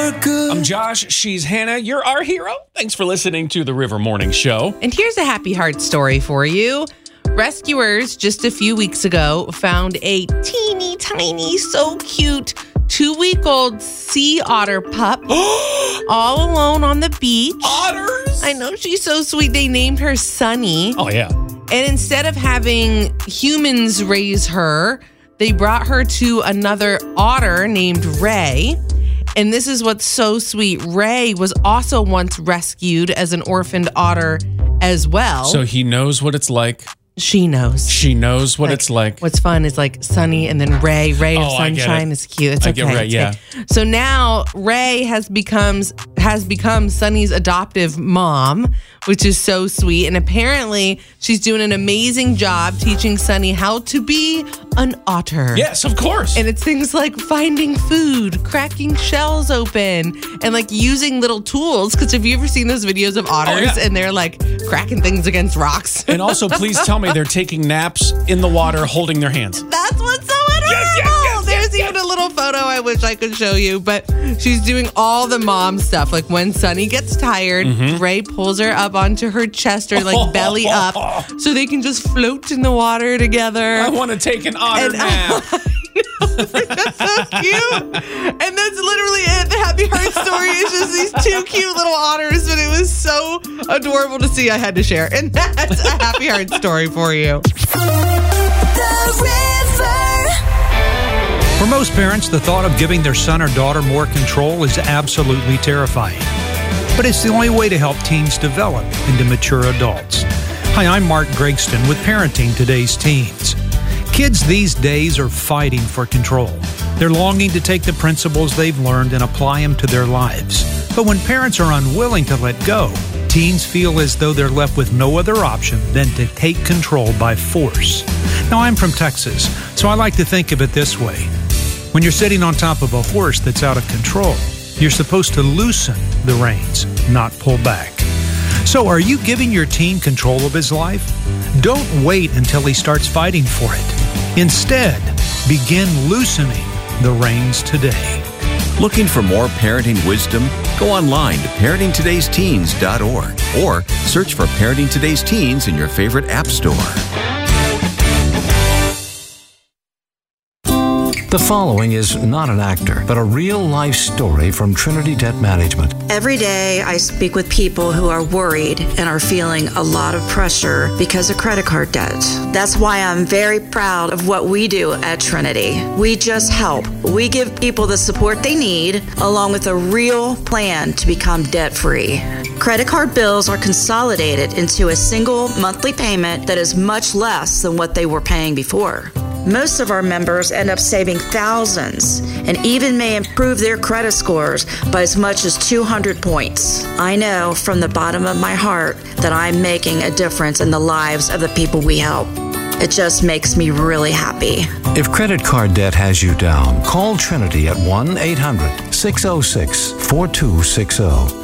for good. I'm Josh. She's Hannah. You're our hero. Thanks for listening to the River Morning Show. And here's a happy heart story for you. Rescuers just a few weeks ago found a teeny tiny, so cute 2-week-old sea otter pup all alone on the beach. Otters? I know, she's so sweet. They named her Sunny. Oh, yeah. And instead of having humans raise her, they brought her to another otter named Ray. And this is what's so sweet. Ray was also once rescued as an orphaned otter as well. So he knows what it's like. She knows. She knows what it's like. What's fun is like Sunny and then Ray. Ray of Oh, I get Sunshine it. is cute. It's I okay. get Ray, It's yeah. okay. So now Ray has become Sunny's adoptive mom, which is so sweet. And apparently she's doing an amazing job teaching Sunny how to be an otter. Yes, of course. And it's things like finding food, cracking shells open, and like using little tools. Because have you ever seen those videos of otters and they're like cracking things against rocks? And also, please tell me they're taking naps in the water holding their hands. That's what's so adorable. There's even a little photo I wish I could show you, but she's doing all the mom stuff. Like when Sunny gets tired, Ray pulls her up onto her chest or like belly up so they can just float in the water together. I want to take an otter nap. That's so cute. And that's literally it. The happy heart story is just these 2 cute little otters, but it was so adorable to see. I had to share. And that's a happy heart story for you. The River. For most parents, the thought of giving their son or daughter more control is absolutely terrifying. But it's the only way to help teens develop into mature adults. Hi, I'm Mark Gregston with Parenting Today's Teens. Kids these days are fighting for control. They're longing to take the principles they've learned and apply them to their lives. But when parents are unwilling to let go, teens feel as though they're left with no other option than to take control by force. Now, I'm from Texas, so I like to think of it this way. When you're sitting on top of a horse that's out of control, you're supposed to loosen the reins, not pull back. So are you giving your teen control of his life? Don't wait until he starts fighting for it. Instead, begin loosening the reins today. Looking for more parenting wisdom? Go online to parentingtodaysteens.org or search for Parenting Today's Teens in your favorite app store. The following is not an actor, but a real-life story from Trinity Debt Management. Every day I speak with people who are worried and are feeling a lot of pressure because of credit card debt. That's why I'm very proud of what we do at Trinity. We just help. We give people the support they need, along with a real plan to become debt-free. Credit card bills are consolidated into a single monthly payment that is much less than what they were paying before. Most of our members end up saving thousands and even may improve their credit scores by as much as 200 points. I know from the bottom of my heart that I'm making a difference in the lives of the people we help. It just makes me really happy. If credit card debt has you down, call Trinity at 1-800-606-4260.